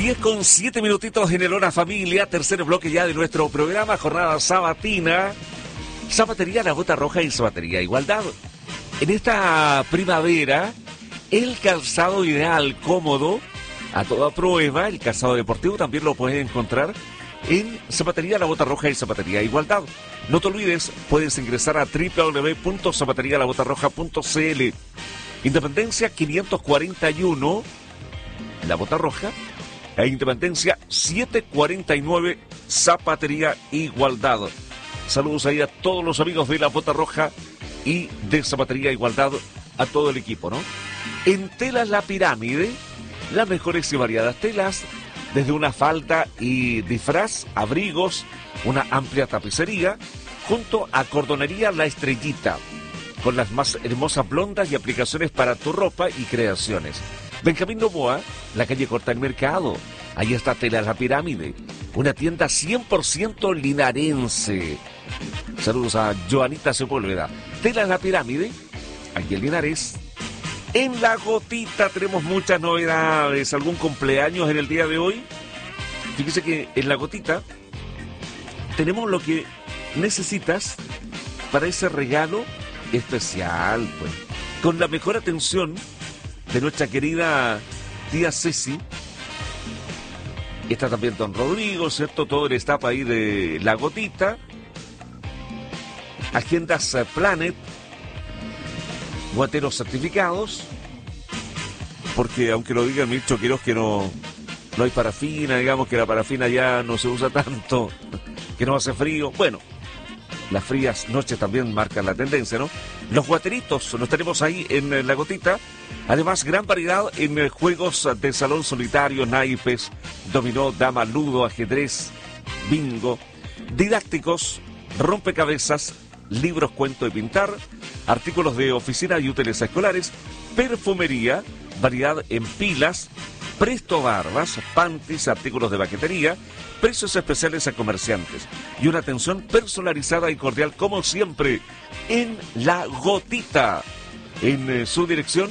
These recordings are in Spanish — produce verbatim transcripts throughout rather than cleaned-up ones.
diez con siete minutitos en el Hora Familia, tercer bloque ya de nuestro programa, jornada sabatina. Zapatería La Bota Roja y Zapatería Igualdad. En esta primavera, el calzado ideal, cómodo, a toda prueba, el calzado deportivo también lo puedes encontrar en Zapatería La Bota Roja y Zapatería Igualdad. No te olvides, puedes ingresar a doble u doble u doble u punto zapatería la bota roja punto c l. Independencia quinientos cuarenta y uno, La Bota Roja, e Independencia setecientos cuarenta y nueve, Zapatería Igualdad. Saludos ahí a todos los amigos de La Bota Roja y de Zapatería Igualdad, a todo el equipo, ¿no? En Telas La Pirámide, las mejores y variadas telas, desde una falda y disfraz, abrigos, una amplia tapicería, junto a Cordonería La Estrellita, con las más hermosas blondas y aplicaciones para tu ropa y creaciones. Benjamín Novoa, la calle Corta del Mercado. Ahí está Telas La Pirámide, una tienda cien por ciento linarense. Saludos a Joanita Sepúlveda. Telas La Pirámide, aquí en Linares. En La Gotita tenemos muchas novedades. ¿Algún cumpleaños en el día de hoy? Fíjese que en La Gotita tenemos lo que necesitas para ese regalo especial, pues, con la mejor atención de nuestra querida tía Ceci. Está también don Rodrigo, ¿cierto? Todo el staff ahí de La Gotita. Agendas Planet, guateros certificados, porque aunque lo diga el ministro Quiroz que no, no hay parafina, digamos que la parafina ya no se usa tanto, que no hace frío. Bueno, las frías noches también marcan la tendencia, ¿no? Los guateritos los tenemos ahí en La Gotita. Además, gran variedad en juegos de salón solitario, naipes, dominó, dama, ludo, ajedrez, bingo, didácticos, rompecabezas, libros, cuento y pintar, artículos de oficina y útiles escolares, perfumería, variedad en pilas, presto barbas, panties, artículos de baquetería, precios especiales a comerciantes y una atención personalizada y cordial como siempre en La Gotita, en eh, su dirección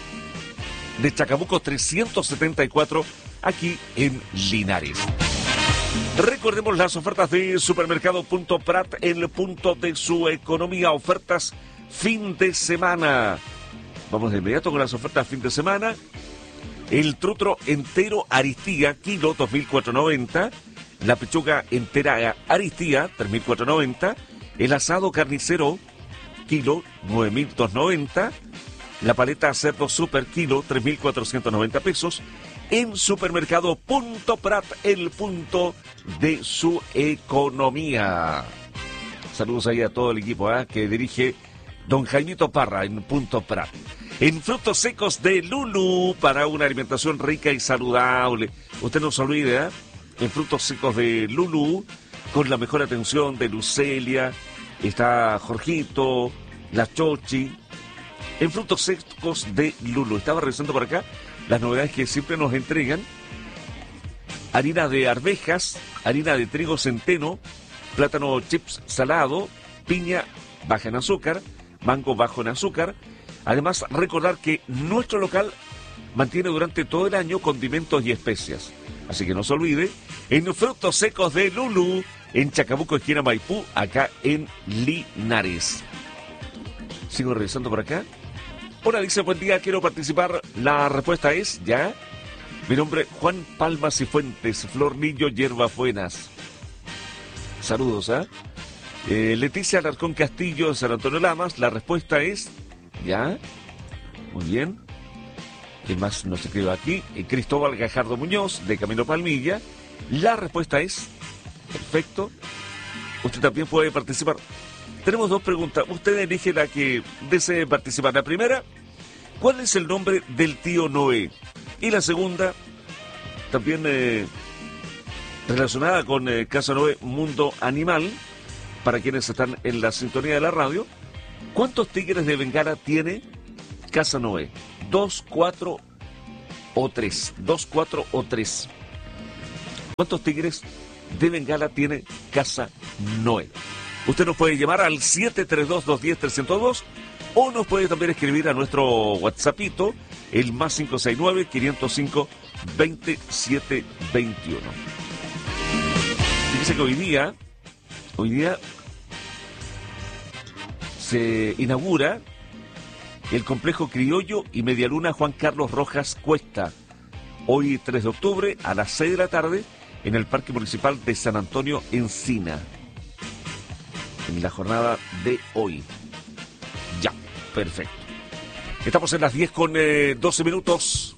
de Chacabuco trescientos setenta y cuatro, aquí en Linares. Recordemos las ofertas de Supermercado Punto Prat, el punto de su economía, ofertas fin de semana. Vamos de inmediato con las ofertas fin de semana. El trutro entero Aristía, kilo dos mil cuatrocientos noventa. La pechuga entera Aristía, tres mil cuatrocientos noventa. El asado carnicero, kilo nueve mil doscientos noventa. La paleta cerdo super, kilo tres mil cuatrocientos noventa pesos. En Supermercado Punto Prat, el punto de su economía. Saludos ahí a todo el equipo ¿eh? que dirige don Jaimito Parra en Punto Prat. En frutos secos de Lulu, para una alimentación rica y saludable. Usted no se olvide, ¿eh? En frutos secos de Lulu, con la mejor atención de Lucelia, está Jorgito, la Chochi. En frutos secos de Lulu, estaba revisando por acá las novedades que siempre nos entregan. Harina de arvejas, harina de trigo centeno, plátano chips salado, piña baja en azúcar, mango bajo en azúcar. Además, recordar que nuestro local mantiene durante todo el año condimentos y especias. Así que no se olvide, en frutos secos de Lulu, en Chacabuco, esquina Maipú, acá en Linares. Sigo revisando por acá. Hola, dice, buen día, quiero participar. La respuesta es, ya. Mi nombre, Juan Palmas y Fuentes, Flor Niño, Hierbas Buenas. Saludos, ¿ah? ¿eh? Eh, Leticia Alarcón Castillo, San Antonio Lamas. La respuesta es, ya. Muy bien. ¿Quién más nos escribe aquí? Eh, Cristóbal Gajardo Muñoz, de Camino Palmilla. La respuesta es, perfecto. Usted también puede participar. Tenemos dos preguntas. Usted elige la que desee participar. La primera, ¿cuál es el nombre del tío Noé? Y la segunda, también eh, relacionada con eh, Casa Noé Mundo Animal, para quienes están en la sintonía de la radio, ¿cuántos tigres de Bengala tiene Casa Noé? ¿Dos, cuatro o tres? ¿Dos, cuatro o tres? ¿Cuántos tigres de Bengala tiene Casa Noé? Usted nos puede llamar al siete tres dos, dos uno cero, tres cero dos o nos puede también escribir a nuestro WhatsAppito, el más cinco seis nueve, quinientos cinco, veintisiete veintiuno. Dice que hoy día, hoy día se inaugura el complejo criollo y Medialuna Juan Carlos Rojas Cuesta. Hoy tres de octubre a las seis de la tarde en el Parque Municipal de San Antonio Encina. En la jornada de hoy. Ya, perfecto. Estamos en las diez con doce minutos.